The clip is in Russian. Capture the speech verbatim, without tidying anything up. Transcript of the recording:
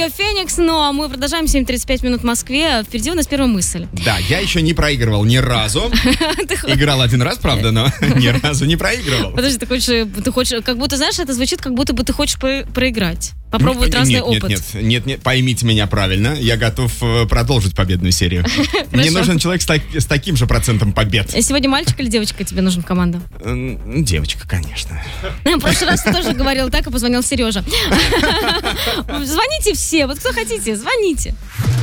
радио Феникс, ну а мы продолжаем семь тридцать пять минут в Москве. Впереди у нас первая мысль. Да, я еще не проигрывал ни разу. Играл один раз, правда, но ни разу не проигрывал. Подожди, ты хочешь, ты хочешь, как будто, знаешь, это звучит, как будто бы ты хочешь проиграть. Попробовать разный нет, опыт. Нет, нет, нет, нет, поймите меня правильно. Я готов продолжить победную серию. Мне нужен человек с, так, с таким же процентом побед. Сегодня мальчик или девочка тебе нужен в команду? Девочка, конечно. В прошлый раз ты тоже говорил так, и позвонил Сережа. Звоните все, вот кто хотите, звоните.